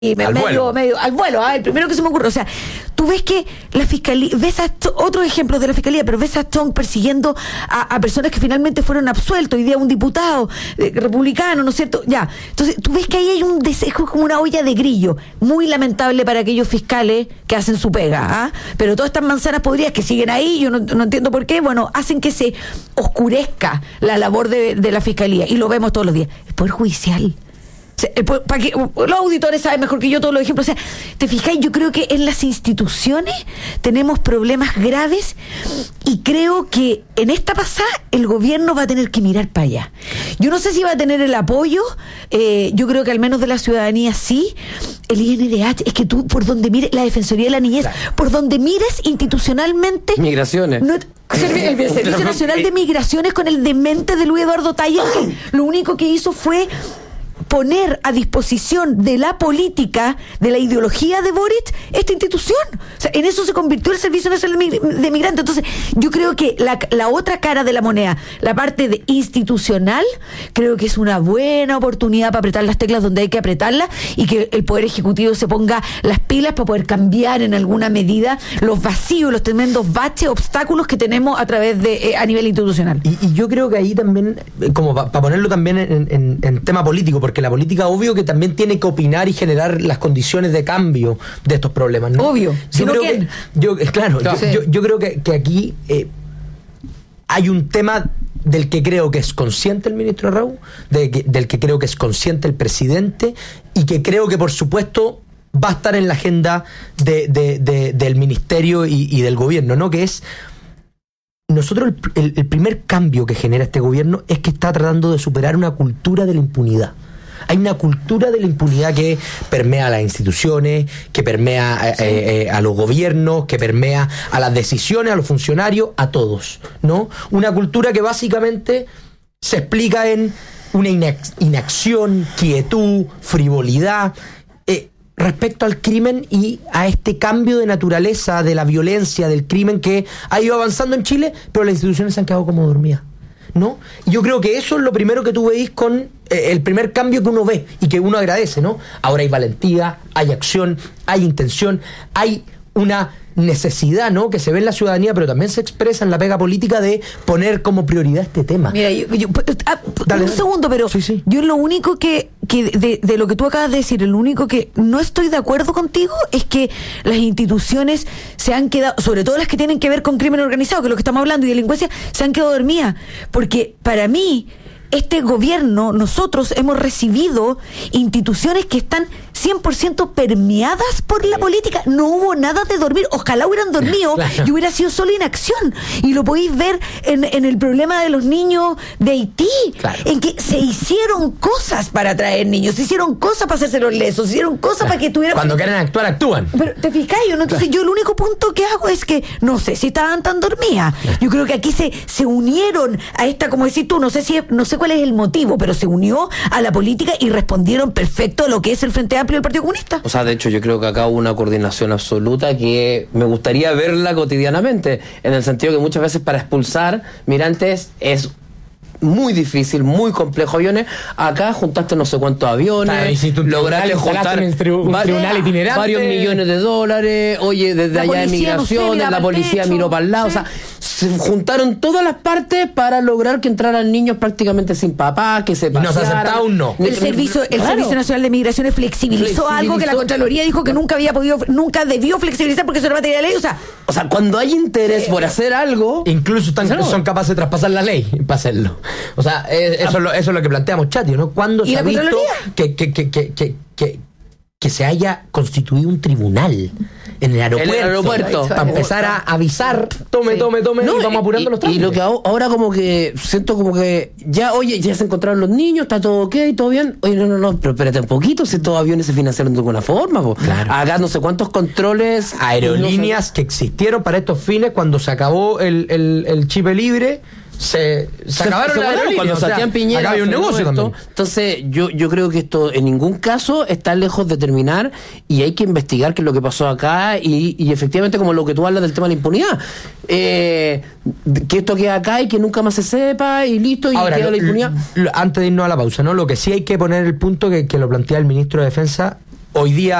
medio al vuelo, el primero que se me ocurre. O sea, tú ves que la fiscalía, ves otros ejemplos de la fiscalía, pero ves a Strong persiguiendo a personas que finalmente fueron absueltos, hoy día un diputado republicano, ¿no es cierto? Ya, entonces tú ves que ahí hay un desejo, como una olla de grillo, muy lamentable para aquellos fiscales que hacen su pega, pero todas estas manzanas podridas que siguen ahí, yo no entiendo por qué, bueno, hacen que se oscurezca la labor de la fiscalía, y lo vemos todos los días. El Poder Judicial, para que los auditores saben mejor que yo todos los ejemplos. O sea, te fijáis, yo creo que en las instituciones tenemos problemas graves, y creo que en esta pasada el gobierno va a tener que mirar para allá. Yo no sé si va a tener el apoyo, yo creo que al menos de la ciudadanía sí. El INDH, es que tú, por donde mires, la Defensoría de la Niñez, claro, por donde mires institucionalmente, migraciones, el Servicio Nacional de Migraciones, con el demente de Luis Eduardo Taya, que lo único que hizo fue poner a disposición de la política, de la ideología de Boric, esta institución. O sea, en eso se convirtió el Servicio Nacional de Migrantes. Entonces, yo creo que la otra cara de la moneda, la parte de institucional, creo que es una buena oportunidad para apretar las teclas donde hay que apretarlas, y que el Poder Ejecutivo se ponga las pilas para poder cambiar en alguna medida los vacíos, los tremendos baches, obstáculos que tenemos a través de a nivel institucional. Y yo creo que ahí también, como para ponerlo también en tema político, porque la política, obvio que también tiene que opinar y generar las condiciones de cambio de estos problemas, ¿no? Obvio. Yo creo que aquí hay un tema del que creo que es consciente el ministro Raúl, del que creo que es consciente el presidente, y que creo que, por supuesto, va a estar en la agenda del ministerio y del gobierno, ¿no? Que es, nosotros el primer cambio que genera este gobierno es que está tratando de superar una cultura de la impunidad. Hay una cultura de la impunidad que permea a las instituciones, que permea a los gobiernos, que permea a las decisiones, a los funcionarios, a todos, ¿no? Una cultura que básicamente se explica en una inacción, quietud, frivolidad, respecto al crimen y a este cambio de naturaleza de la violencia, del crimen que ha ido avanzando en Chile, pero las instituciones se han quedado como dormidas, ¿no? Y yo creo que eso es lo primero que tú veis con el primer cambio que uno ve y que uno agradece, ¿no? Ahora hay valentía, hay acción, hay intención, hay una necesidad, ¿no?, que se ve en la ciudadanía, pero también se expresa en la pega política, de poner como prioridad este tema. Mira, un segundo, pero sí. Yo lo único que de lo que tú acabas de decir, lo único que no estoy de acuerdo contigo es que las instituciones se han quedado, sobre todo las que tienen que ver con crimen organizado, que es lo que estamos hablando, y delincuencia, se han quedado dormidas, porque para mí este gobierno, nosotros hemos recibido instituciones que están 100% permeadas por la política. No hubo nada de dormir. Ojalá hubieran dormido, claro, y hubiera sido solo inacción. Y lo podéis ver en el problema de los niños de Haití, claro, en que se hicieron cosas para traer niños, se hicieron cosas para hacerse los lesos, se hicieron cosas, claro, para que tuvieran... Cuando quieren actuar, actúan. Pero te fijáis, ¿no? Entonces, claro, yo el único punto que hago es que no sé si estaban tan dormidas. Yo creo que aquí se unieron a esta, como decís tú, no sé cuál es el motivo, pero se unió a la política y respondieron perfecto a lo que es el Frente Amplio del Partido Comunista. O sea, de hecho, yo creo que acá hubo una coordinación absoluta que me gustaría verla cotidianamente, en el sentido que muchas veces para expulsar migrantes es muy difícil, muy complejo. Aviones, acá juntaste no sé cuántos aviones, lograste juntar varios millones de dólares, oye, desde allá de migraciones, la policía miró para el lado, o sea, se juntaron todas las partes para lograr que entraran niños prácticamente sin papá, que se pasearan. No se aceptaba aún no. El Servicio Nacional de Migraciones flexibilizó algo que la Contraloría dijo que nunca debió flexibilizar porque eso era materia de ley. O sea, cuando hay interés por hacer algo, incluso son capaces de traspasar la ley para hacerlo. O sea, eso es lo que planteamos, Chatio, ¿no? ¿Cuándo se ha visto que se haya constituido un tribunal en el aeropuerto para empezar a avisar, tome, no, y vamos apurando los trámites? Y lo que ahora como que siento como que ya se encontraron los niños, está todo ok, todo bien. Oye, no, pero espérate un poquito, si estos aviones se financiaron de alguna forma, po. Claro. Haga no sé cuántos controles, aerolíneas que existieron para estos fines cuando se acabó el chip libre. Se acabaron las aerolíneas, cuando Sebastián Piñera acá había un negocio también. Entonces yo creo que esto en ningún caso está lejos de terminar, y hay que investigar qué es lo que pasó acá, y efectivamente, como lo que tú hablas del tema de la impunidad, que esto queda acá y que nunca más se sepa, y listo, y ahora, queda la impunidad. Antes de irnos a la pausa, ¿no? Lo que sí hay que poner el punto que lo plantea el ministro de Defensa, hoy día